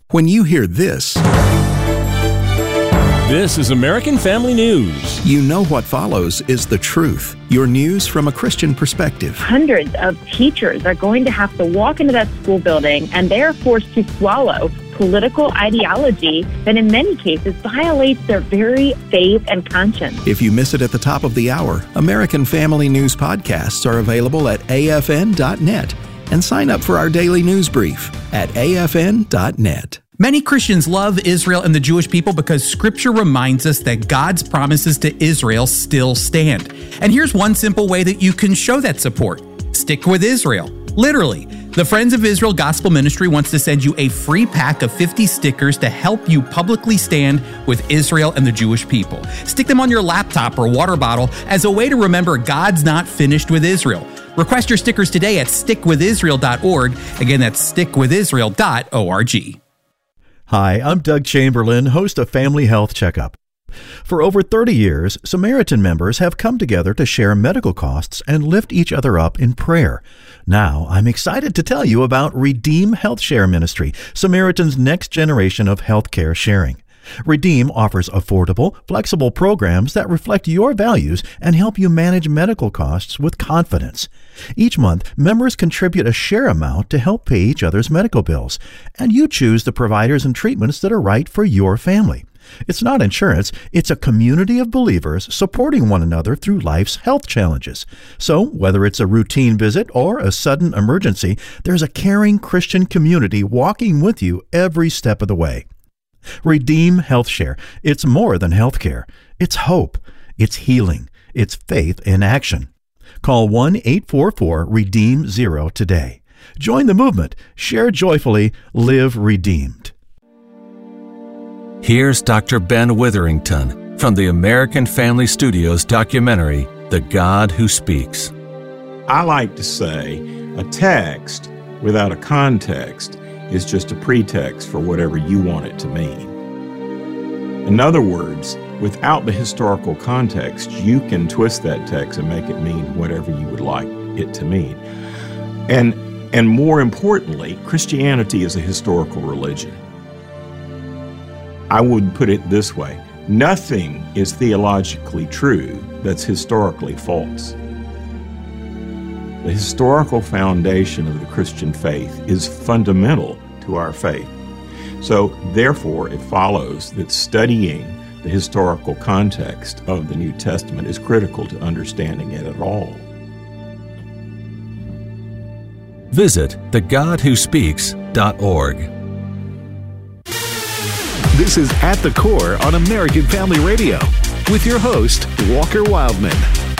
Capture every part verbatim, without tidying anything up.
When you hear this, this is American Family News. You know what follows is the truth. Your news from a Christian perspective. Hundreds of teachers are going to have to walk into that school building, and they are forced to swallow political ideology that in many cases violates their very faith and conscience. If you miss it at the top of the hour, American Family News podcasts are available at A F N dot net. And sign up for our daily news brief at A F N dot net. Many Christians love Israel and the Jewish people because Scripture reminds us that God's promises to Israel still stand. And here's one simple way that you can show that support. Stick with Israel. Literally. The Friends of Israel Gospel Ministry wants to send you a free pack of fifty stickers to help you publicly stand with Israel and the Jewish people. Stick them on your laptop or water bottle as a way to remember God's not finished with Israel. Request your stickers today at stick with israel dot org. Again, that's stick with israel dot org. Hi, I'm Doug Chamberlain, host of Family Health Checkup. For over thirty years, Samaritan members have come together to share medical costs and lift each other up in prayer. Now, I'm excited to tell you about Redeem Health Share Ministry, Samaritan's next generation of healthcare sharing. Redeem offers affordable, flexible programs that reflect your values and help you manage medical costs with confidence. Each month, members contribute a share amount to help pay each other's medical bills, and you choose the providers and treatments that are right for your family. It's not insurance, it's a community of believers supporting one another through life's health challenges. So, whether it's a routine visit or a sudden emergency, there's a caring Christian community walking with you every step of the way. Redeem Health Share. It's more than healthcare. It's hope. It's healing. It's faith in action. Call one eight four four REDEEM zero today. Join the movement. Share joyfully. Live redeemed. Here's Doctor Ben Witherington from the American Family Studios documentary, The God Who Speaks. I like to say a text without a context is just a pretext for whatever you want it to mean. In other words, without the historical context, you can twist that text and make it mean whatever you would like it to mean. And, and more importantly, Christianity is a historical religion. I would put it this way: nothing is theologically true that's historically false. The historical foundation of the Christian faith is fundamental to our faith. So, therefore, it follows that studying the historical context of the New Testament is critical to understanding it at all. Visit the god who speaks dot org. This is At the Core on American Family Radio with your host, Walker Wildman.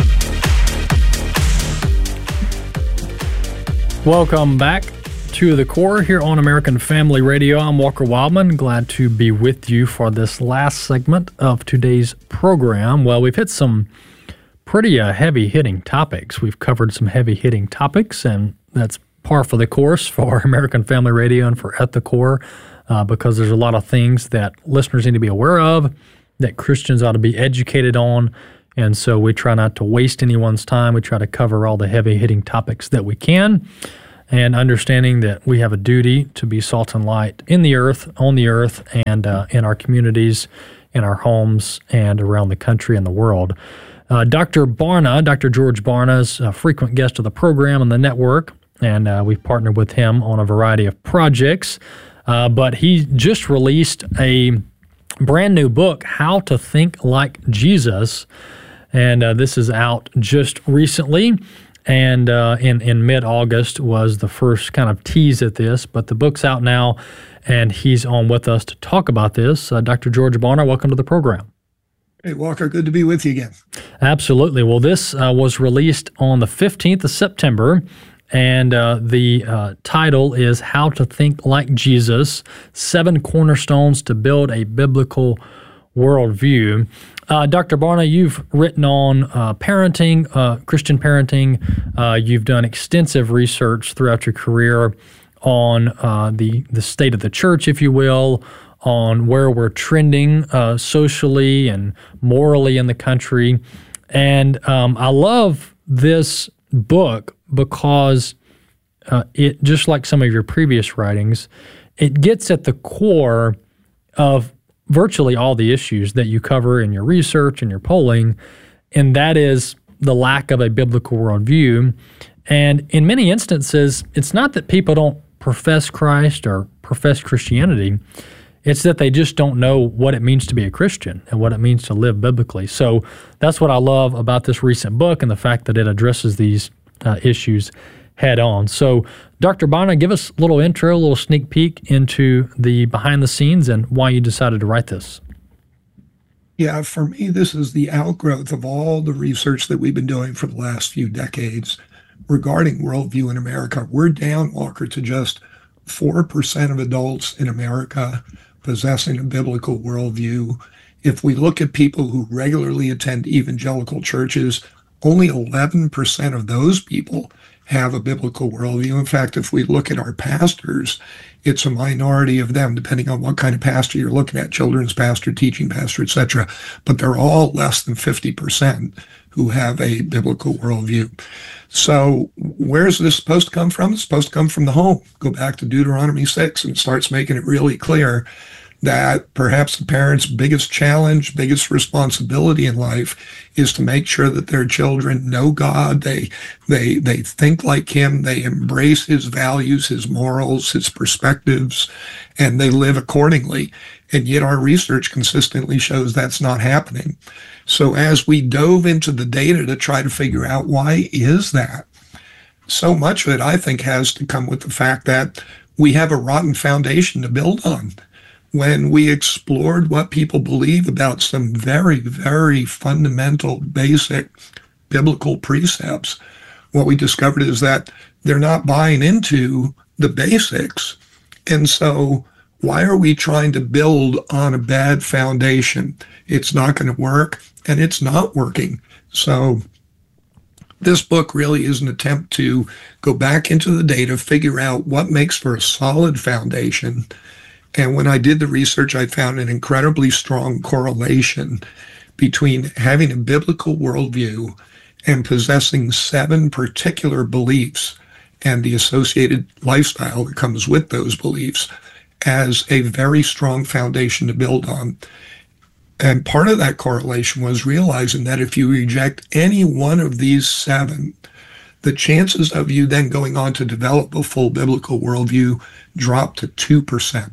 Welcome back to The Core here on American Family Radio. I'm Walker Wildman, glad to be with you for this last segment of today's program. Well, we've hit some pretty uh, heavy-hitting topics. We've covered some heavy-hitting topics, and that's par for the course for American Family Radio and for At the Core, uh, because there's a lot of things that listeners need to be aware of, that Christians ought to be educated on, and so we try not to waste anyone's time. We try to cover all the heavy-hitting topics that we can, and understanding that we have a duty to be salt and light in the earth, on the earth, and uh, in our communities, in our homes, and around the country and the world. Uh, Doctor Barna, Doctor George Barna, is a frequent guest of the program and the network, and uh, we've partnered with him on a variety of projects. Uh, but he just released a brand new book, How to Think Like Jesus, and uh, this is out just recently. And uh, in, in mid-August was the first kind of tease at this, but the book's out now, and he's on with us to talk about this. Uh, Doctor George Barna, welcome to the program. Hey, Walker, good to be with you again. Absolutely. Well, this uh, was released on the fifteenth of September, and uh, the uh, title is How to Think Like Jesus, Seven Cornerstones to Build a Biblical Worldview. Uh, Doctor Barna, you've written on uh, parenting, uh, Christian parenting. Uh, you've done extensive research throughout your career on uh, the, the state of the church, if you will, on where we're trending uh, socially and morally in the country. And um, I love this book because uh, it just like some of your previous writings, it gets at the core of virtually all the issues that you cover in your research and your polling, and that is the lack of a biblical worldview. And in many instances, it's not that people don't profess Christ or profess Christianity, it's that they just don't know what it means to be a Christian and what it means to live biblically. So that's what I love about this recent book and the fact that it addresses these uh, issues head on. So Doctor Bonner, give us a little intro, a little sneak peek into the behind the scenes and why you decided to write this. Yeah, for me, this is the outgrowth of all the research that we've been doing for the last few decades regarding worldview in America. We're down, Walker, to just four percent of adults in America possessing a biblical worldview. If we look at people who regularly attend evangelical churches, only eleven percent of those people have a biblical worldview. In fact, if we look at our pastors, it's a minority of them, depending on what kind of pastor you're looking at, children's pastor, teaching pastor, et cetera. But they're all less than fifty percent who have a biblical worldview. So where's this supposed to come from? It's supposed to come from the home. Go back to Deuteronomy six, and it starts making it really clear that perhaps the parents' biggest challenge, biggest responsibility in life is to make sure that their children know God, they they they think like Him, they embrace His values, His morals, His perspectives, and they live accordingly. And yet our research consistently shows that's not happening. So as we dove into the data to try to figure out why is that, so much of it, I think, has to come with the fact that we have a rotten foundation to build on. When we explored what people believe about some very, very fundamental, basic biblical precepts, what we discovered is that they're not buying into the basics. And so why are we trying to build on a bad foundation? It's not going to work, and it's not working. So this book really is an attempt to go back into the data, figure out what makes for a solid foundation. And when I did the research, I found an incredibly strong correlation between having a biblical worldview and possessing seven particular beliefs and the associated lifestyle that comes with those beliefs as a very strong foundation to build on. And part of that correlation was realizing that if you reject any one of these seven, the chances of you then going on to develop a full biblical worldview drop to two percent.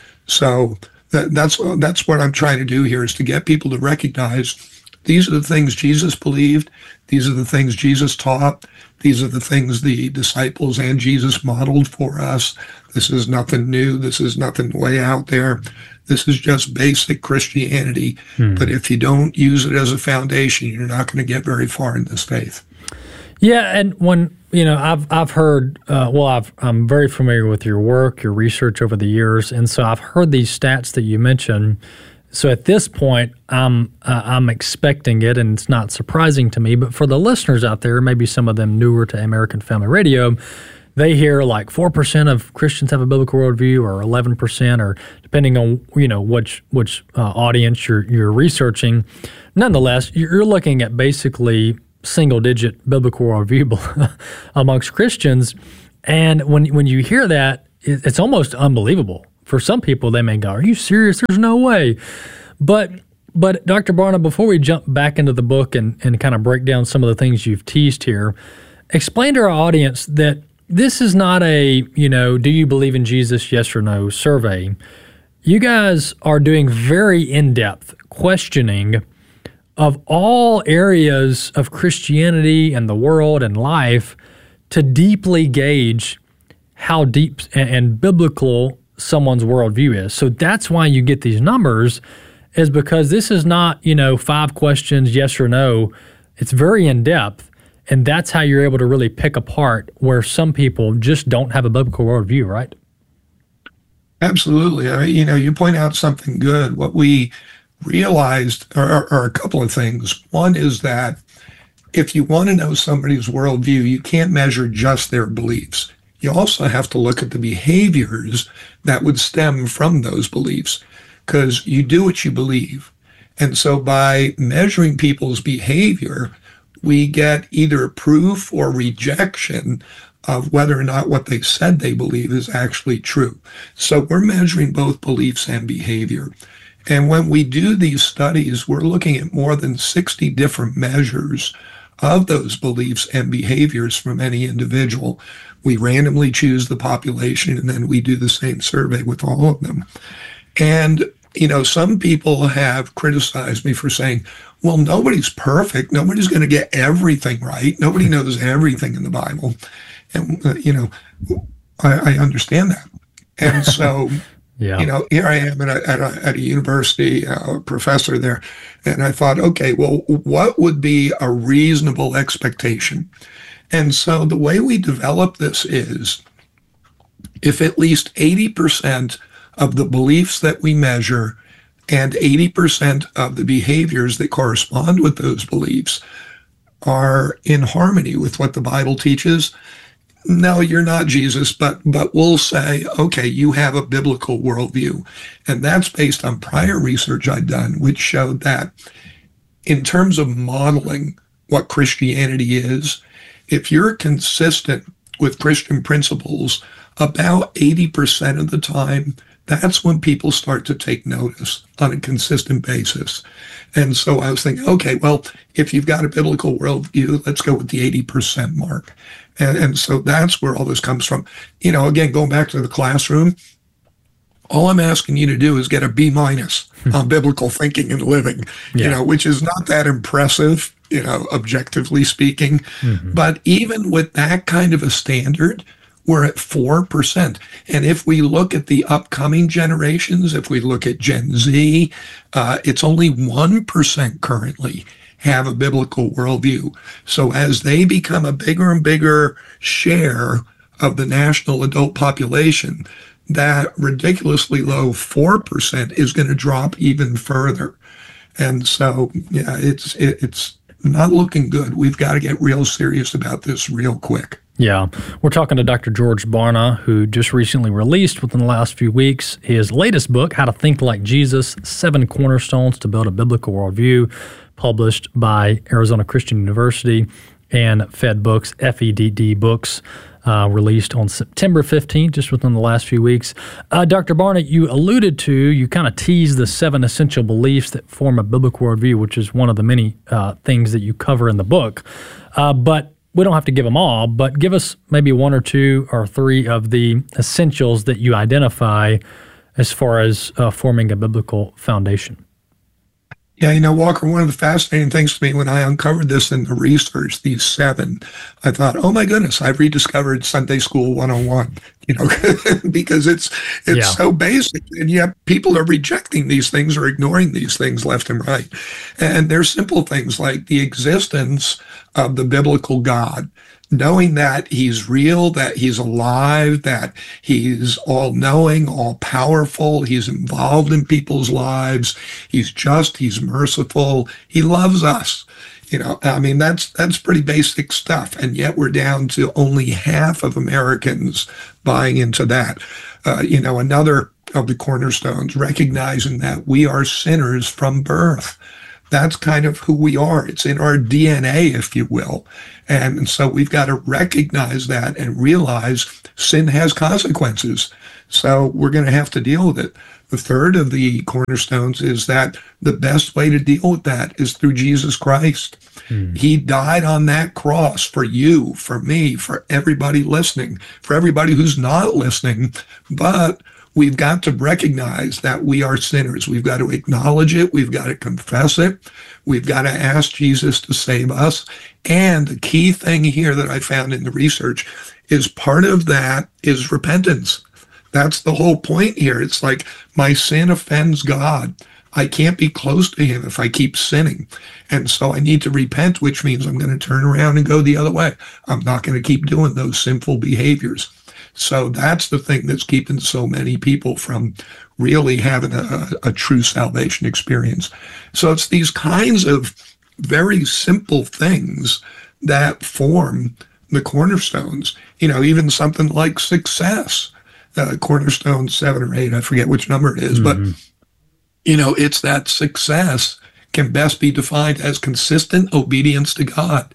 So that, that's that's what I'm trying to do here, is to get people to recognize these are the things Jesus believed, these are the things Jesus taught, these are the things the disciples and Jesus modeled for us. This is nothing new. This is nothing way out there. This is just basic Christianity. Hmm. But if you don't use it as a foundation, you're not going to get very far in this faith. Yeah, and when, you know, I've I've heard, uh, well, I've, I'm very familiar with your work, your research over the years, and so I've heard these stats that you mentioned. So at this point, I'm uh, I'm expecting it, and it's not surprising to me. But for the listeners out there, maybe some of them newer to American Family Radio, they hear like four percent of Christians have a biblical worldview, or eleven percent, or depending on, you know, which which uh, audience you're you're researching. Nonetheless, you're looking at basically single-digit biblical worldview amongst Christians. And when when you hear that, it's almost unbelievable. For some people, they may go, "Are you serious? There's no way." But but Doctor Barna, before we jump back into the book and, and kind of break down some of the things you've teased here, explain to our audience that this is not a, you know, do you believe in Jesus, yes or no survey. You guys are doing very in-depth questioning of all areas of Christianity and the world and life to deeply gauge how deep and, and biblical someone's worldview is. So that's why you get these numbers, is because this is not, you know, five questions, yes or no. It's very in-depth, and that's how you're able to really pick apart where some people just don't have a biblical worldview, right? Absolutely. I mean, you know, you point out something good. What we realized are, are a couple of things. One is that if you want to know somebody's worldview, you can't measure just their beliefs. You also have to look at the behaviors that would stem from those beliefs, because you do what you believe. And so by measuring people's behavior, we get either proof or rejection of whether or not what they said they believe is actually true. So we're measuring both beliefs and behavior. And when we do these studies, we're looking at more than sixty different measures of those beliefs and behaviors from any individual. We randomly choose the population, and then we do the same survey with all of them. And, you know, some people have criticized me for saying, well, nobody's perfect. Nobody's going to get everything right. Nobody knows everything in the Bible. And, uh, you know, I, I understand that. And so, yeah. you know, here I am at a, at a, at a university, uh, a professor there, and I thought, okay, well, what would be a reasonable expectation? And so the way we develop this is if at least eighty percent of the beliefs that we measure and eighty percent of the behaviors that correspond with those beliefs are in harmony with what the Bible teaches, no, you're not Jesus, but but we'll say, okay, you have a biblical worldview. And that's based on prior research I'd done, which showed that in terms of modeling what Christianity is, if you're consistent with Christian principles, about eighty percent of the time, that's when people start to take notice on a consistent basis. And so I was thinking, okay, well, if you've got a biblical worldview, let's go with the eighty percent mark. And, and so that's where all this comes from. You know, again, going back to the classroom, all I'm asking you to do is get a B minus on biblical thinking and living, yeah. you know, which is not that impressive, you know, objectively speaking. Mm-hmm. But even with that kind of a standard, we're at four percent. And if we look at the upcoming generations, if we look at Gen Z, uh, it's only one percent currently have a biblical worldview. So as they become a bigger and bigger share of the national adult population, that ridiculously low four percent is going to drop even further. And so, yeah, it's it, it's not looking good. We've got to get real serious about this real quick. Yeah. We're talking to Doctor George Barna, who just recently released within the last few weeks his latest book, How to Think Like Jesus, Seven Cornerstones to Build a Biblical Worldview, published by Arizona Christian University and Fed Books, F E D D Books, uh, released on September fifteenth, just within the last few weeks. Uh, Doctor Barna, you alluded to, you kind of teased the seven essential beliefs that form a biblical worldview, which is one of the many uh, things that you cover in the book. Uh, but we don't have to give them all, but give us maybe one or two or three of the essentials that you identify as far as uh, forming a biblical foundation. Yeah, you know, Walker, one of the fascinating things to me when I uncovered this in the research, these seven, I thought, oh my goodness, I've rediscovered Sunday School one oh one, you know, because it's it's yeah. so basic, and yet people are rejecting these things or ignoring these things left and right. And they're simple things like the existence of the biblical God, knowing that he's real, that he's alive, that he's all-knowing, all-powerful, he's involved in people's lives, he's just, he's merciful, he loves us. You know, I mean, that's that's pretty basic stuff, and yet we're down to only half of Americans buying into that. Uh, you know, another of the cornerstones, recognizing that we are sinners from birth. That's kind of who we are. It's in our D N A, if you will. And so we've got to recognize that and realize sin has consequences. So we're going to have to deal with it. The third of the cornerstones is that the best way to deal with that is through Jesus Christ. Hmm. He died on that cross for you, for me, for everybody listening, for everybody who's not listening. But we've got to recognize that we are sinners. We've got to acknowledge it. We've got to confess it. We've got to ask Jesus to save us. And the key thing here that I found in the research is part of that is repentance. That's the whole point here. It's like my sin offends God. I can't be close to him if I keep sinning. And so I need to repent, which means I'm going to turn around and go the other way. I'm not going to keep doing those sinful behaviors. So that's the thing that's keeping so many people from really having a, a true salvation experience. So it's these kinds of very simple things that form the cornerstones. You know, even something like success, uh, cornerstone seven or eight, I forget which number it is, mm-hmm. but, you know, it's that success can best be defined as consistent obedience to God.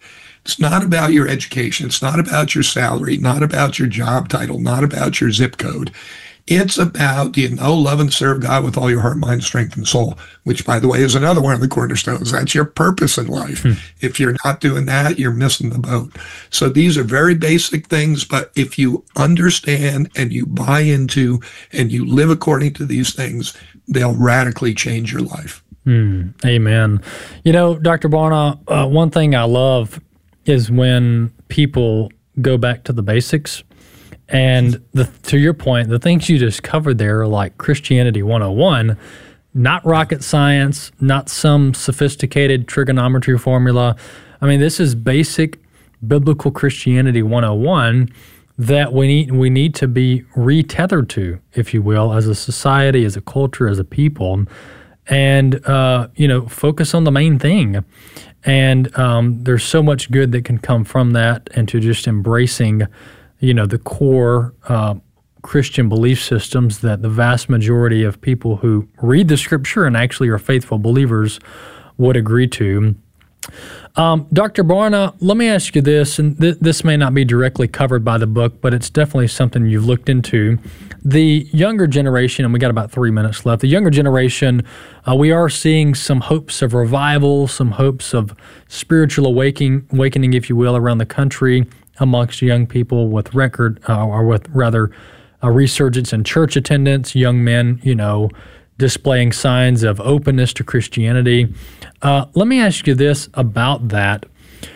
It's not about your education. It's not about your salary, not about your job title, not about your zip code. It's about, do you know, love and serve God with all your heart, mind, strength, and soul, which, by the way, is another one of the cornerstones. That's your purpose in life. Hmm. If you're not doing that, you're missing the boat. So these are very basic things, but if you understand and you buy into and you live according to these things, they'll radically change your life. Hmm. Amen. You know, Doctor Barna, uh, one thing I love is when people go back to the basics. And the, to your point, the things you just covered there are like Christianity one oh one, not rocket science, not some sophisticated trigonometry formula. I mean, this is basic biblical Christianity one oh one that we need we need to be retethered to, if you will, as a society, as a culture, as a people, and uh, you know, focus on the main thing. And um, there's so much good that can come from that, and to just embracing, you know, the core uh, Christian belief systems that the vast majority of people who read the Scripture and actually are faithful believers would agree to. Um, Doctor Barna, let me ask you this, and th- this may not be directly covered by the book, but it's definitely something you've looked into. The younger generation, and we got about three minutes left, the younger generation, uh, we are seeing some hopes of revival, some hopes of spiritual awakening, awakening, if you will, around the country amongst young people with record, uh, or with rather a resurgence in church attendance, young men, you know, displaying signs of openness to Christianity. Uh, let me ask you this about that.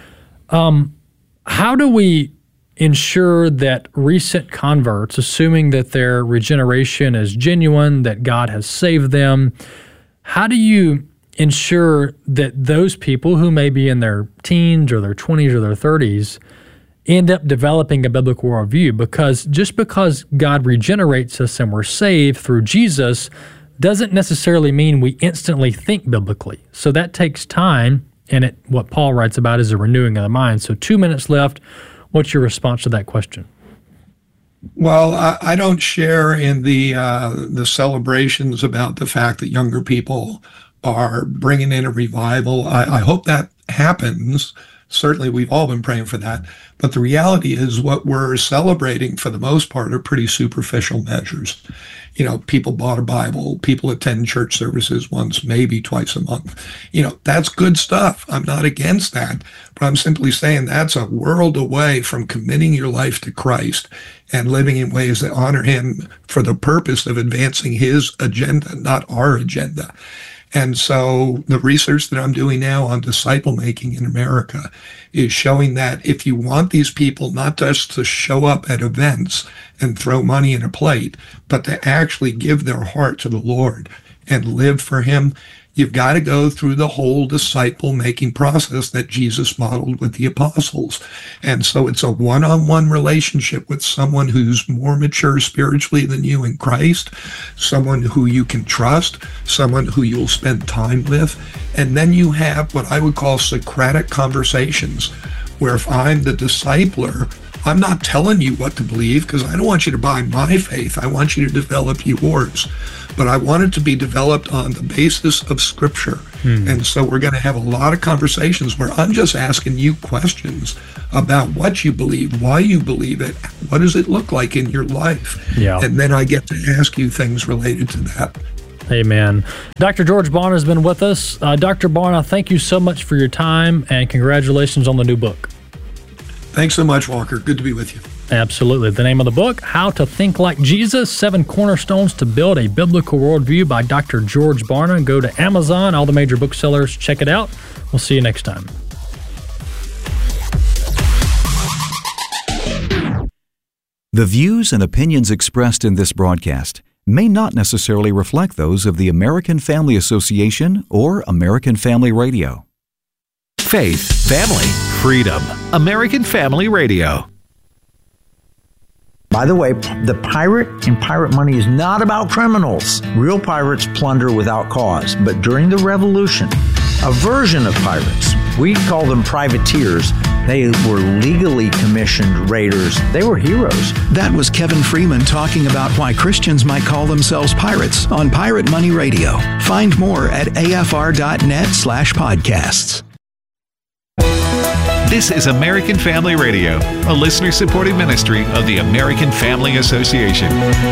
Um, how do we ensure that recent converts, assuming that their regeneration is genuine, that God has saved them, how do you ensure that those people who may be in their teens or their twenties or their thirties end up developing a biblical worldview? Because just because God regenerates us and we're saved through Jesus doesn't necessarily mean we instantly think biblically. So that takes time, and it, what Paul writes about is a renewing of the mind. So two minutes left. What's your response to that question? Well, I, I don't share in the uh, the celebrations about the fact that younger people are bringing in a revival. I, I hope that happens. Certainly, we've all been praying for that. But the reality is what we're celebrating for the most part are pretty superficial measures. You know, people bought a Bible, people attend church services once, maybe twice a month. You know, that's good stuff. I'm not against that. But I'm simply saying that's a world away from committing your life to Christ and living in ways that honor Him for the purpose of advancing His agenda, not our agenda. And so the research that I'm doing now on disciple making in America is showing that if you want these people not just to show up at events and throw money in a plate, but to actually give their heart to the Lord and live for Him, you've got to go through the whole disciple making process that Jesus modeled with the apostles. And so it's a one-on-one relationship with someone who's more mature spiritually than you in Christ, someone who you can trust, someone who you'll spend time with. And then you have what I would call Socratic conversations, where if I'm the discipler, I'm not telling you what to believe because I don't want you to buy my faith. I want you to develop yours. But I want it to be developed on the basis of Scripture. Hmm. And so we're going to have a lot of conversations where I'm just asking you questions about what you believe, why you believe it, what does it look like in your life? Yeah. And then I get to ask you things related to that. Amen. Doctor George Barna has been with us. Uh, Doctor Barna, thank you so much for your time, and congratulations on the new book. Thanks so much, Walker. Good to be with you. Absolutely. The name of the book, How to Think Like Jesus, Seven Cornerstones to Build a Biblical Worldview by Doctor George Barna. Go to Amazon, all the major booksellers. Check it out. We'll see you next time. The views and opinions expressed in this broadcast may not necessarily reflect those of the American Family Association or American Family Radio. Faith, family, freedom. American Family Radio. By the way, the pirate in Pirate Money is not about criminals. Real pirates plunder without cause. But during the Revolution, a version of pirates, we call them privateers, they were legally commissioned raiders. They were heroes. That was Kevin Freeman talking about why Christians might call themselves pirates on Pirate Money Radio. Find more at afr.net slash podcasts. This is American Family Radio, a listener-supported ministry of the American Family Association.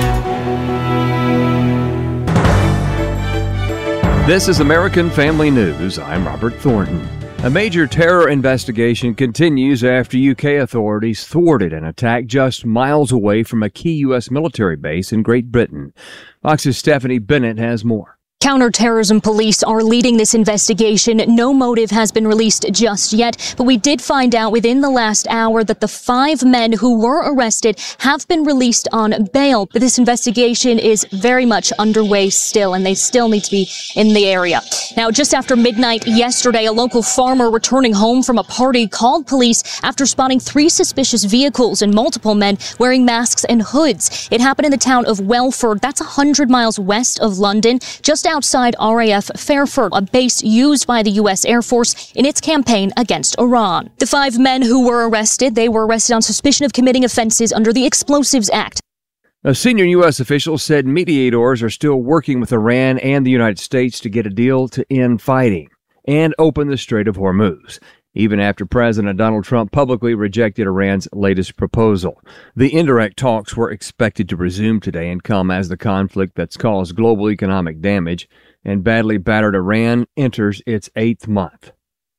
This is American Family News. I'm Robert Thornton. A major terror investigation continues after U K authorities thwarted an attack just miles away from a key U S military base in Great Britain. Fox's Stephanie Bennett has more. Counterterrorism police are leading this investigation. No motive has been released just yet, but we did find out within the last hour that the five men who were arrested have been released on bail. But this investigation is very much underway still, and they still need to be in the area. Now, just after midnight yesterday, a local farmer returning home from a party called police after spotting three suspicious vehicles and multiple men wearing masks and hoods. It happened in the town of Welford. That's one hundred miles west of London, just outside R A F Fairford, a base used by the U S Air Force in its campaign against Iran. The five men who were arrested, they were arrested on suspicion of committing offenses under the Explosives Act. A senior U S official said mediators are still working with Iran and the United States to get a deal to end fighting and open the Strait of Hormuz, even after President Donald Trump publicly rejected Iran's latest proposal. The indirect talks were expected to resume today and come as the conflict that's caused global economic damage and badly battered Iran enters its eighth month.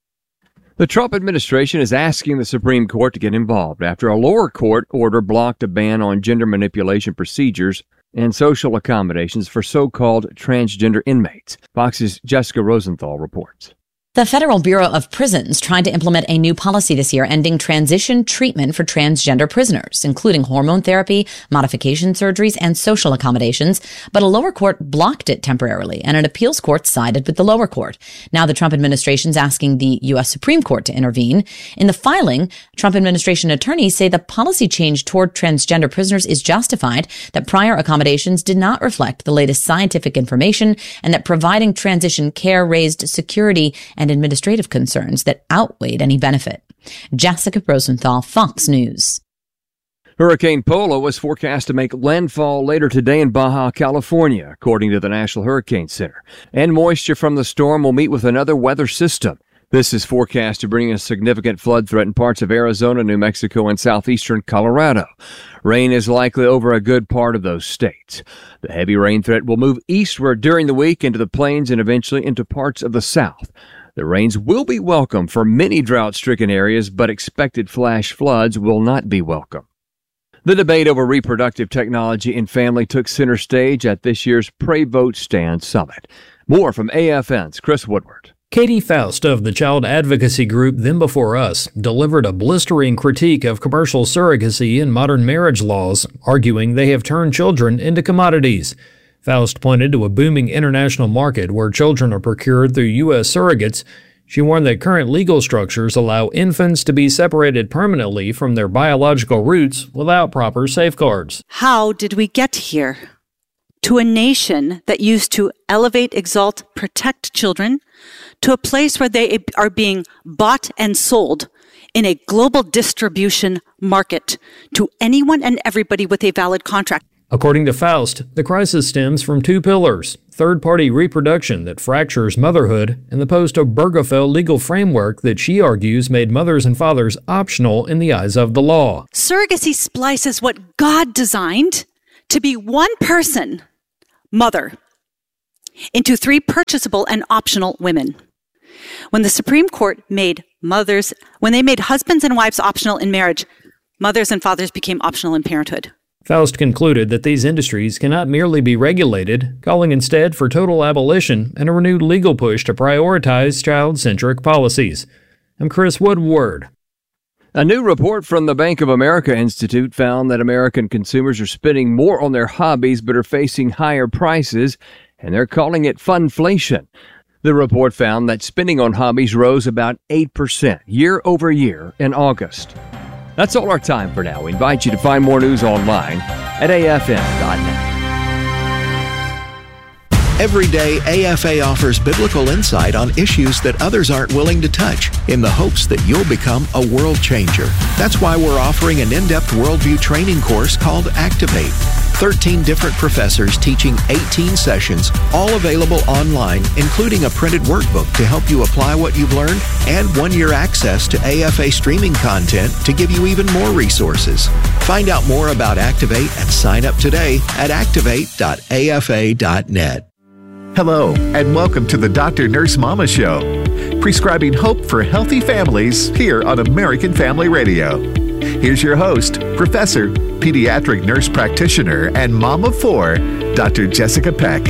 The Trump administration is asking the Supreme Court to get involved after a lower court order blocked a ban on gender manipulation procedures and social accommodations for so-called transgender inmates. Fox's Jessica Rosenthal reports. The Federal Bureau of Prisons tried to implement a new policy this year ending transition treatment for transgender prisoners, including hormone therapy, modification surgeries, and social accommodations, but a lower court blocked it temporarily, and an appeals court sided with the lower court. Now the Trump administration is asking the U S Supreme Court to intervene. In the filing, Trump administration attorneys say the policy change toward transgender prisoners is justified, that prior accommodations did not reflect the latest scientific information, and that providing transition care raised security and administrative concerns that outweighed any benefit. Jessica Rosenthal, Fox News. Hurricane Polo is forecast to make landfall later today in Baja California, according to the National Hurricane Center. And moisture from the storm will meet with another weather system. This is forecast to bring a significant flood threat in parts of Arizona, New Mexico, and southeastern Colorado. Rain is likely over a good part of those states. The heavy rain threat will move eastward during the week into the plains and eventually into parts of the south. The rains will be welcome for many drought-stricken areas, but expected flash floods will not be welcome. The debate over reproductive technology and family took center stage at this year's Pray Vote Stand Summit. More from A F N's Chris Woodward. Katie Faust of the child advocacy group Them Before Us delivered a blistering critique of commercial surrogacy and modern marriage laws, arguing they have turned children into commodities. Faust pointed to a booming international market where children are procured through U S surrogates. She warned that current legal structures allow infants to be separated permanently from their biological roots without proper safeguards. How did we get here? To a nation that used to elevate, exalt, protect children, to a place where they are being bought and sold in a global distribution market to anyone and everybody with a valid contract. According to Faust, the crisis stems from two pillars: third-party reproduction that fractures motherhood, and the post-Obergefell legal framework that she argues made mothers and fathers optional in the eyes of the law. Surrogacy splices what God designed to be one person, mother, into three purchasable and optional women. When the Supreme Court made mothers, when they made husbands and wives optional in marriage, mothers and fathers became optional in parenthood. Faust concluded that these industries cannot merely be regulated, calling instead for total abolition and a renewed legal push to prioritize child-centric policies. I'm Chris Woodward. A new report from the Bank of America Institute found that American consumers are spending more on their hobbies but are facing higher prices, and they're calling it funflation. The report found that spending on hobbies rose about eight percent year over year in August. That's all our time for now. We invite you to find more news online at A F N dot net. Every day, A F A offers biblical insight on issues that others aren't willing to touch in the hopes that you'll become a world changer. That's why we're offering an in-depth worldview training course called Activate. thirteen different professors teaching eighteen sessions, all available online, including a printed workbook to help you apply what you've learned, and one-year access to A F A streaming content to give you even more resources. Find out more about Activate and sign up today at activate dot a f a dot net. Hello, and welcome to the Doctor Nurse Mama Show, prescribing hope for healthy families here on American Family Radio. Here's your host, Professor, Pediatric Nurse Practitioner, and Mom of Four, Doctor Jessica Peck.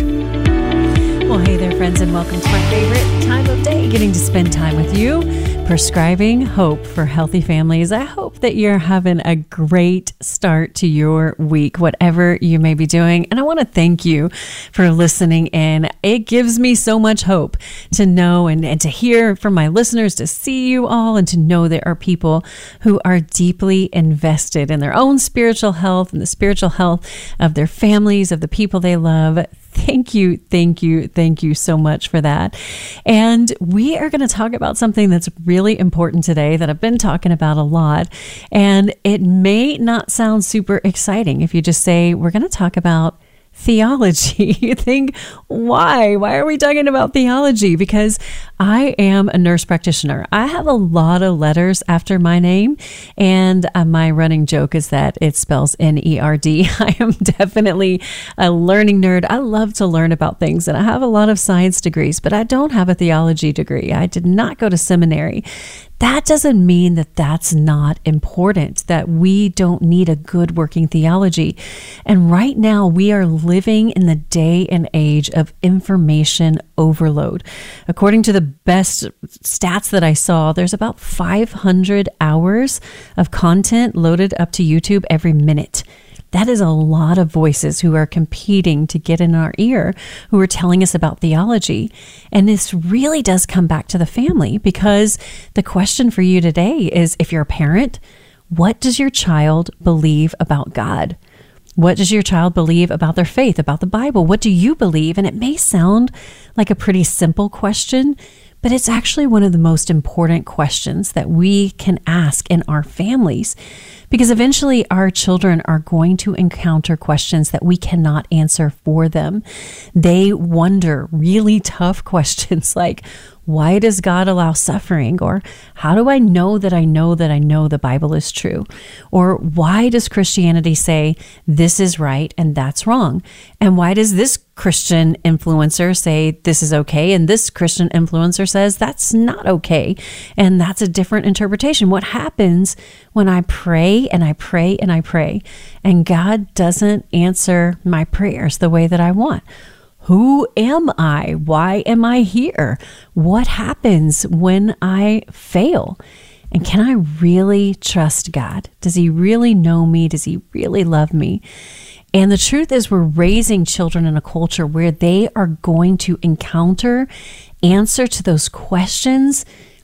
Well, hey there, friends, and welcome to my favorite time of day, getting to spend time with you, prescribing hope for healthy families. I hope that you're having a great start to your week, whatever you may be doing. And I want to thank you for listening in. It gives me so much hope to know and, and to hear from my listeners, to see you all, and to know there are people who are deeply invested in their own spiritual health and the spiritual health of their families, of the people they love. Thank you, thank you, thank you so much for that. And we are going to talk about something that's really important today that I've been talking about a lot. And it may not sound super exciting if you just say, we're going to talk about theology. You think, why? Why are we talking about theology? Because I am a nurse practitioner. I have a lot of letters after my name, and uh, my running joke is that it spells N E R D. I am definitely a learning nerd. I love to learn about things, and I have a lot of science degrees, but I don't have a theology degree. I did not go to seminary. That doesn't mean that that's not important, that we don't need a good working theology. And right now we are living in the day and age of information overload. According to the best stats that I saw, there's about five hundred hours of content loaded up to YouTube every minute. That is a lot of voices who are competing to get in our ear, who are telling us about theology. And this really does come back to the family, because the question for you today is, if you're a parent, what does your child believe about God? What does your child believe about their faith, about the Bible? What do you believe? And it may sound like a pretty simple question, but it's actually one of the most important questions that we can ask in our families, because eventually our children are going to encounter questions that we cannot answer for them. They wonder really tough questions like, why does God allow suffering? Or how do I know that I know that I know the Bible is true? Or why does Christianity say this is right and that's wrong? And why does this Christian influencer say this is okay and this Christian influencer says that's not okay? And that's a different interpretation. What happens when I pray and I pray and I pray and God doesn't answer my prayers the way that I want? Who am I? Why am I here? What happens when I fail? And can I really trust God? Does He really know me? Does He really love me? And the truth is, we're raising children in a culture where they are going to encounter answer to those questions,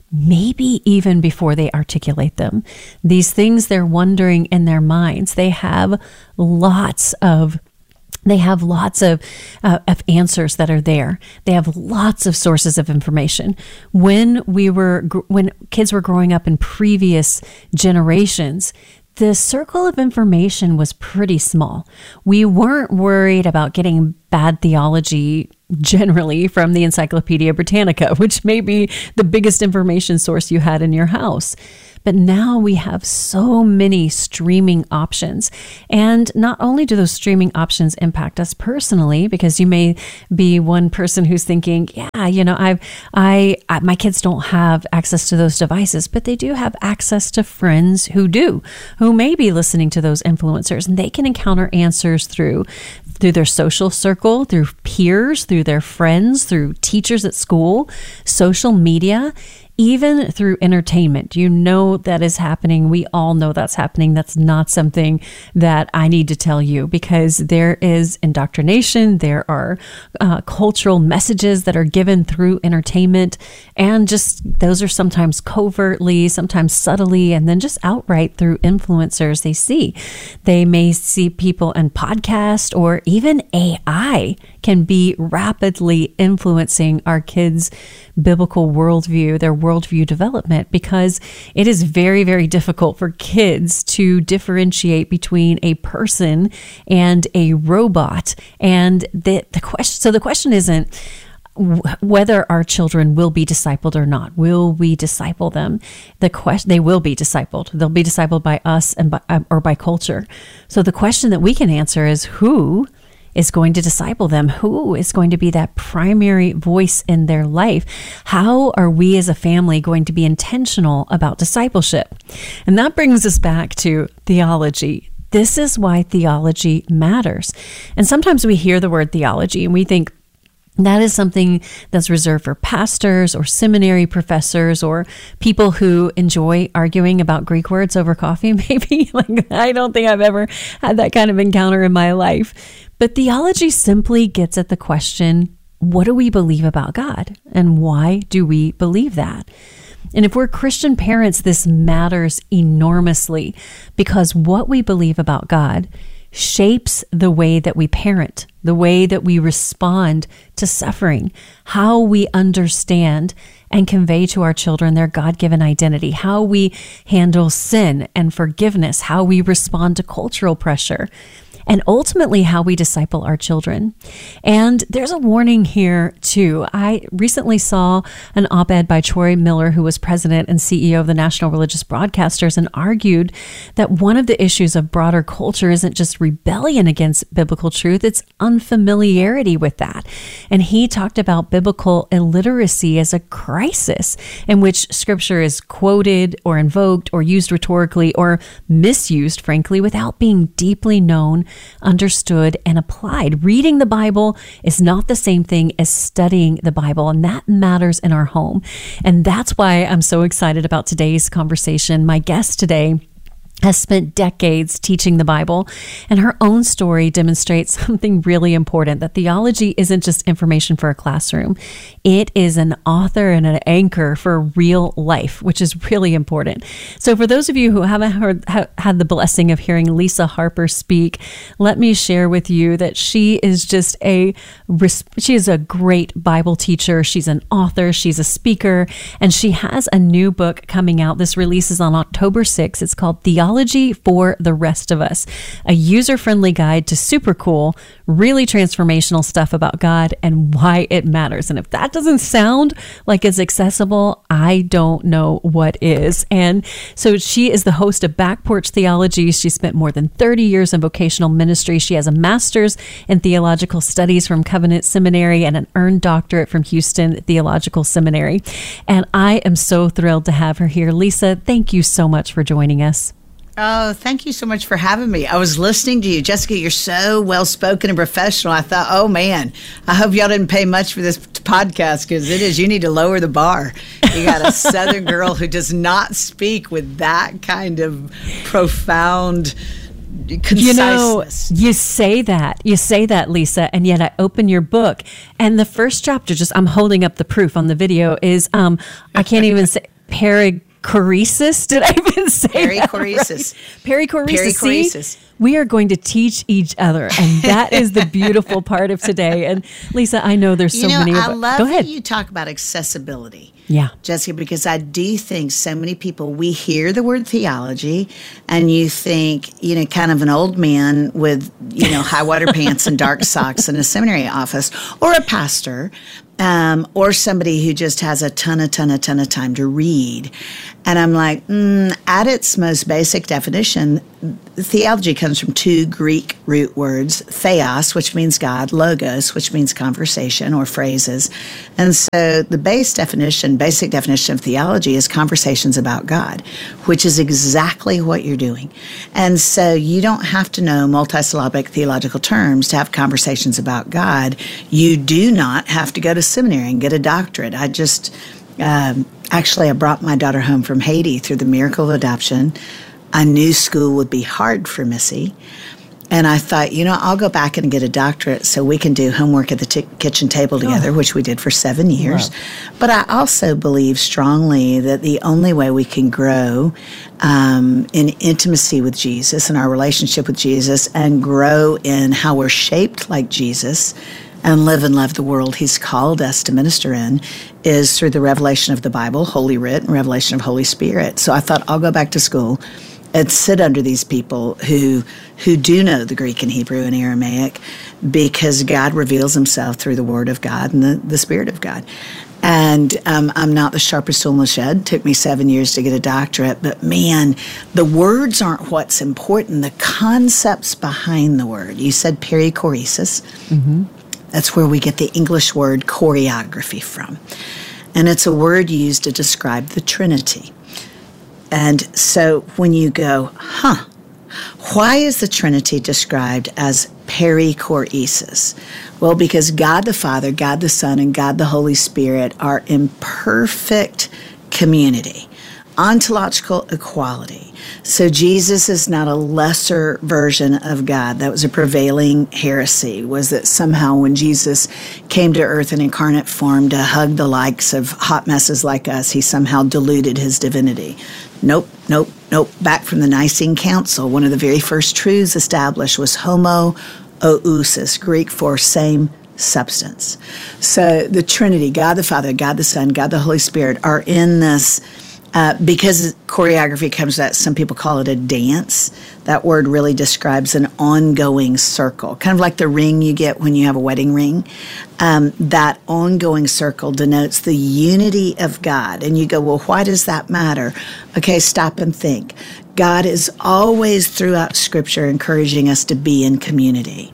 maybe even before they articulate them. These things they're wondering in their minds. They have lots of They have lots of, uh, of answers that are there. They have lots of sources of information. When we were, when kids were growing up in previous generations, the circle of information was pretty small. We weren't worried about getting bad theology generally from the Encyclopedia Britannica, which may be the biggest information source you had in your house. But now we have so many streaming options. And not only do those streaming options impact us personally, because you may be one person who's thinking, yeah, you know, I've, I, I, my kids don't have access to those devices, but they do have access to friends who do, who may be listening to those influencers, and they can encounter answers through through their social circle, through peers, through their friends, through teachers at school, social media, even through entertainment. You know that is happening. We all know that's happening. That's not something that I need to tell you, because there is indoctrination. There are uh, cultural messages that are given through entertainment, and just those are sometimes covertly, sometimes subtly, and then just outright through influencers they see. They may see people in podcasts, or even A I can be rapidly influencing our kids' biblical worldview, their worldview development, because it is very, very difficult for kids to differentiate between a person and a robot. And the, the question, so the question isn't whether our children will be discipled or not. Will we disciple them? The question, they will be discipled. They'll be discipled by us and by, or by culture. So the question that we can answer is, who is going to disciple them? Who is going to be that primary voice in their life? How are we as a family going to be intentional about discipleship? And that brings us back to theology. This is why theology matters. And sometimes we hear the word theology and we think, that is something that's reserved for pastors or seminary professors or people who enjoy arguing about Greek words over coffee, maybe. Like, I don't think I've ever had that kind of encounter in my life. But theology simply gets at the question, what do we believe about God? And why do we believe that? And if we're Christian parents, this matters enormously, because what we believe about God shapes the way that we parent, the way that we respond to suffering, how we understand and convey to our children their God-given identity, how we handle sin and forgiveness, how we respond to cultural pressure, and ultimately how we disciple our children. And there's a warning here too. I recently saw an op-ed by Troy Miller, who was president and C E O of the National Religious Broadcasters, and argued that one of the issues of broader culture isn't just rebellion against biblical truth, it's unfamiliarity with that. And he talked about biblical illiteracy as a crisis in which scripture is quoted or invoked or used rhetorically or misused, frankly, without being deeply known, understood, and applied. Reading the Bible is not the same thing as studying the Bible, and that matters in our home. And that's why I'm so excited about today's conversation. My guest today has spent decades teaching the Bible, and her own story demonstrates something really important, that theology isn't just information for a classroom. It is an author and an anchor for real life, which is really important. So for those of you who haven't heard, ha, had the blessing of hearing Lisa Harper speak, let me share with you that she is just a, she is a great Bible teacher. She's an author, she's a speaker, and she has a new book coming out. This releases on October sixth. It's called Theology Theology for the Rest of Us, a user-friendly guide to super cool, really transformational stuff about God and why it matters. And if that doesn't sound like it's accessible, I don't know what is. And so she is the host of Back Porch Theology. She spent more than thirty years in vocational ministry. She has a master's in theological studies from Covenant Seminary and an earned doctorate from Houston Theological Seminary. And I am so thrilled to have her here. Lisa, thank you so much for joining us. Oh, thank you so much for having me. I was listening to you. Jessica, you're so well-spoken and professional. I thought, oh, man, I hope y'all didn't pay much for this podcast, because it is, you need to lower the bar. You got a Southern girl who does not speak with that kind of profound conciseness. You know, you say that, you say that, Lisa, and yet I open your book, and the first chapter, just, I'm holding up the proof on the video, is, um, I can't even say, parig. Perichoresis? Did I even say Perichoresis. That right? Perichoresis. Perichoresis. See, we are going to teach each other, and that is the beautiful part of today. And Lisa, I know there's so you know, many. I of love Go ahead. that you talk about accessibility. Yeah, Jessica, because I do think so many people, we hear the word theology, and you think, you know, kind of an old man with, you know, high water pants and dark socks in a seminary office, or a pastor. Um, or somebody who just has a ton, a ton, a ton of time to read. And I'm like, mm, at its most basic definition, theology comes from two Greek root words, theos, which means God, logos, which means conversation or phrases. And so the base definition, basic definition of theology is conversations about God, which is exactly what you're doing. And so you don't have to know multisyllabic theological terms to have conversations about God. You do not have to go to seminary and get a doctorate. I just, um, actually, I brought my daughter home from Haiti through the miracle of adoption. I knew school would be hard for Missy. And I thought, you know, I'll go back and get a doctorate so we can do homework at the t- kitchen table together, oh. which we did for seven years. Wow. But I also believe strongly that the only way we can grow um, in intimacy with Jesus and our relationship with Jesus, and grow in how we're shaped like Jesus, and live and love the world he's called us to minister in is through the revelation of the Bible, Holy Writ, and revelation of Holy Spirit. So I thought, I'll go back to school and sit under these people who who do know the Greek and Hebrew and Aramaic, because God reveals himself through the Word of God and the, the Spirit of God. And um, I'm not the sharpest tool in the shed. It took me seven years to get a doctorate. But man, the words aren't what's important. The concepts behind the word. You said perichoresis. Mm-hmm. That's where we get the English word choreography from. And it's a word used to describe the Trinity. And so when you go, huh, why is the Trinity described as perichoresis? Well, because God the Father, God the Son, and God the Holy Spirit are in perfect community, ontological equality. So Jesus is not a lesser version of God. That was a prevailing heresy, was that somehow when Jesus came to earth in incarnate form to hug the likes of hot messes like us, he somehow diluted his divinity. Nope, nope, nope. Back from the Nicene Council, one of the very first truths established was homoousis, Greek for same substance. So the Trinity, God the Father, God the Son, God the Holy Spirit, are in this. Uh, because choreography comes that, some people call it a dance. That word really describes an ongoing circle, kind of like the ring you get when you have a wedding ring. Um, that ongoing circle denotes the unity of God. And you go, well, why does that matter? Okay, stop and think. God is always throughout Scripture encouraging us to be in community.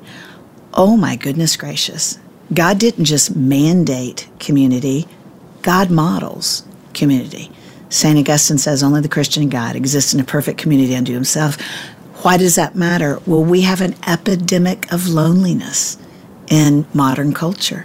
Oh my goodness gracious. God didn't just mandate community. God models community. Saint Augustine says only the Christian God exists in a perfect community unto himself. Why does that matter? Well, we have an epidemic of loneliness in modern culture.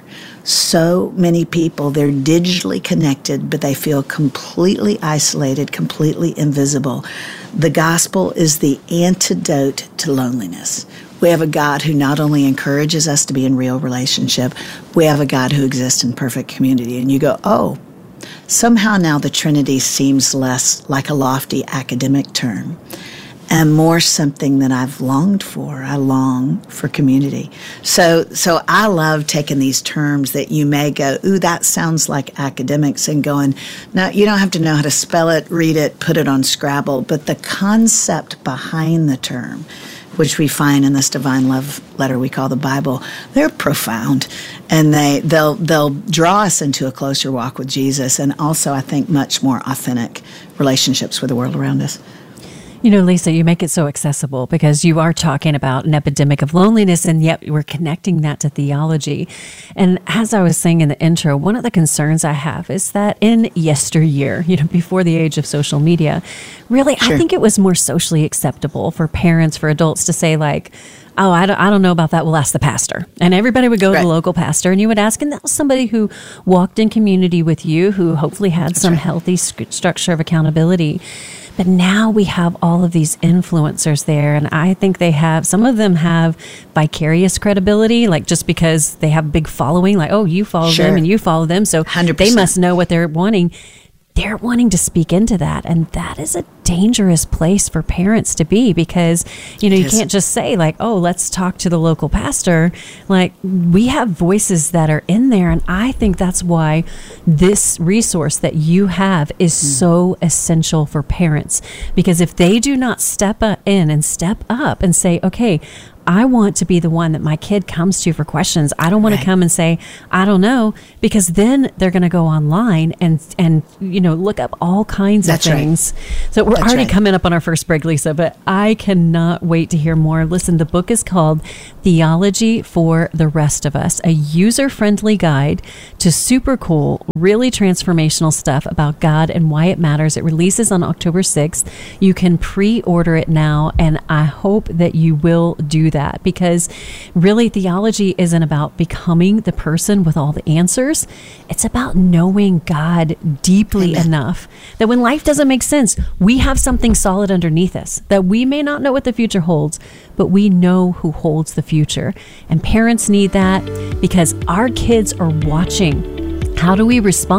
So many people, they're digitally connected, but they feel completely isolated, completely invisible. The gospel is the antidote to loneliness. We have a God who not only encourages us to be in real relationship, we have a God who exists in perfect community. And you go, oh, somehow now the Trinity seems less like a lofty academic term and more something that I've longed for. I long for community. So so I love taking these terms that you may go, ooh, that sounds like academics, and going, no, you don't have to know how to spell it, read it, put it on Scrabble, but the concept behind the term, which we find in this divine love letter we call the Bible, they're profound, and they they'll they'll draw us into a closer walk with Jesus, and also I think much more authentic relationships with the world around us. You know, Lisa, you make it so accessible because you are talking about an epidemic of loneliness, and yet we're connecting that to theology. And as I was saying in the intro, one of the concerns I have is that in yesteryear, you know, before the age of social media, really, sure. I think it was more socially acceptable for parents, for adults to say like, oh, I don't, I don't know about that. We'll ask the pastor. And everybody would go right. to the local pastor, and you would ask, and that was somebody who walked in community with you, who hopefully had That's some right. healthy st- structure of accountability. But now we have all of these influencers there, and I think they have, some of them have vicarious credibility, like just because they have a big following, like, oh, you follow sure. them and you follow them, so one hundred percent. They must know what they're wanting. They're wanting to speak into that, and that is a dangerous place for parents to be, because, you know, you can't just say like, oh, let's talk to the local pastor. Like, we have voices that are in there, and I think that's why this resource that you have is mm. so essential for parents, because if they do not step in and step up and say, okay, I want to be the one that my kid comes to for questions. I don't want right. to come and say, I don't know, because then they're going to go online and, and, you know, look up all kinds That's of things. Right. So we're That's already right. coming up on our first break, Lisa, but I cannot wait to hear more. Listen, the book is called Theology for the Rest of Us, a user-friendly guide to super cool, really transformational stuff about God and why it matters. It releases on October sixth. You can pre-order it now, and I hope that you will do that. That because really theology isn't about becoming the person with all the answers. It's about knowing God deeply Amen. Enough that when life doesn't make sense, we have something solid underneath us, that we may not know what the future holds, but we know who holds the future. And parents need that because our kids are watching. How do we respond?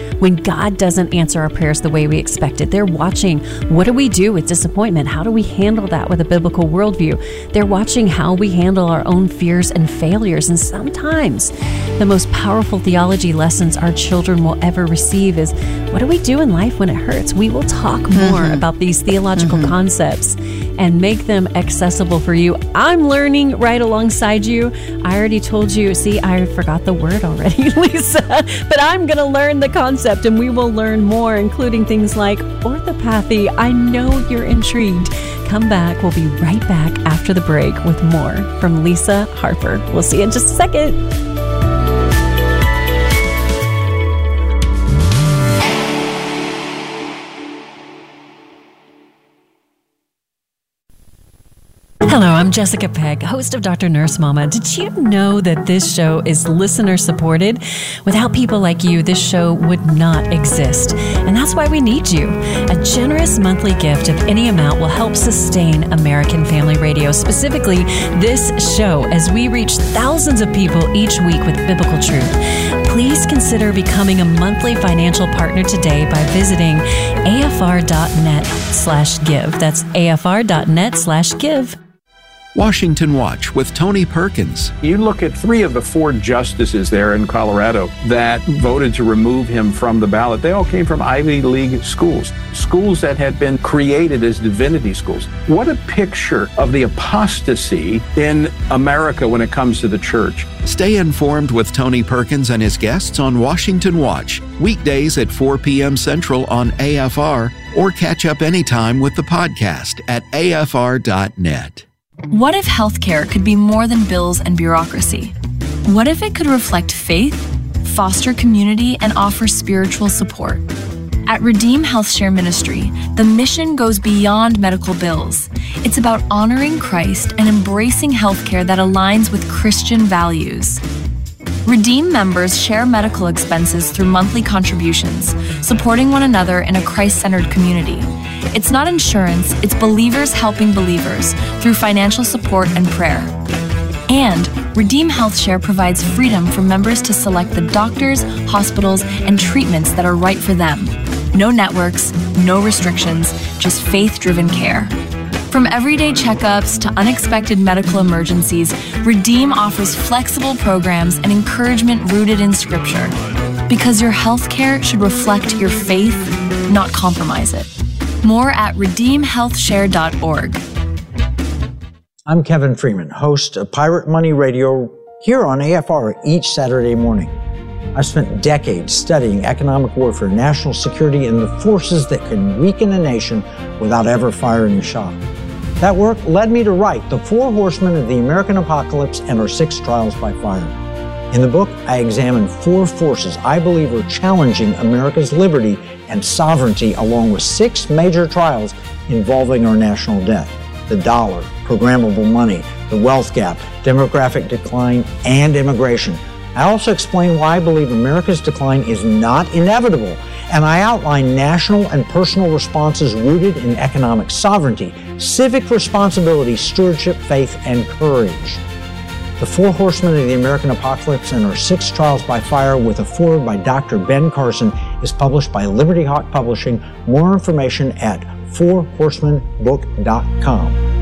when God doesn't answer our prayers the way we expected. They're watching, what do we do with disappointment? How do we handle that with a biblical worldview? They're watching how we handle our own fears and failures. And sometimes the most powerful theology lessons our children will ever receive is, what do we do in life when it hurts? We will talk more mm-hmm. about these theological mm-hmm. concepts and make them accessible for you. I'm learning right alongside you. I already told you, see, I forgot the word already, Lisa, but I'm going to learn the concept and we will learn more, including things like orthopathy. I know you're intrigued. Come back. We'll be right back after the break with more from Lisa Harper. We'll see you in just a second. Hello, I'm Jessica Pegg, host of Doctor Nurse Mama. Did you know that this show is listener supported? Without people like you, this show would not exist. And that's why we need you. A generous monthly gift of any amount will help sustain American Family Radio, specifically this show, as we reach thousands of people each week with biblical truth. Please consider becoming a monthly financial partner today by visiting afr.net slash give. That's afr.net slash give. Washington Watch with Tony Perkins. You look at three of the four justices there in Colorado that voted to remove him from the ballot. They all came from Ivy League schools, schools that had been created as divinity schools. What a picture of the apostasy in America when it comes to the church. Stay informed with Tony Perkins and his guests on Washington Watch, weekdays at four p.m. Central on A F R, or catch up anytime with the podcast at A F R dot net. What if healthcare could be more than bills and bureaucracy? What if it could reflect faith, foster community, and offer spiritual support? At Redeem Health Share Ministry, the mission goes beyond medical bills. It's about honoring Christ and embracing healthcare that aligns with Christian values. Redeem members share medical expenses through monthly contributions, supporting one another in a Christ-centered community. It's not insurance, it's believers helping believers through financial support and prayer. And Redeem Health Share provides freedom for members to select the doctors, hospitals, and treatments that are right for them. No networks, no restrictions, just faith-driven care. From everyday checkups to unexpected medical emergencies, Redeem offers flexible programs and encouragement rooted in Scripture. Because your health care should reflect your faith, not compromise it. More at redeem health share dot org. I'm Kevin Freeman, host of Pirate Money Radio here on A F R each Saturday morning. I've spent decades studying economic warfare, national security, and the forces that can weaken a nation without ever firing a shot. That work led me to write The Four Horsemen of the American Apocalypse and Our Six Trials by Fire. In the book, I examine four forces I believe are challenging America's liberty and sovereignty, along with six major trials involving our national debt: the dollar, programmable money, the wealth gap, demographic decline, and immigration. I also explain why I believe America's decline is not inevitable, and I outline national and personal responses rooted in economic sovereignty, civic responsibility, stewardship, faith, and courage. The Four Horsemen of the American Apocalypse and Our Six Trials by Fire, with a foreword by Doctor Ben Carson, is published by Liberty Hawk Publishing. More information at four horsemen book dot com.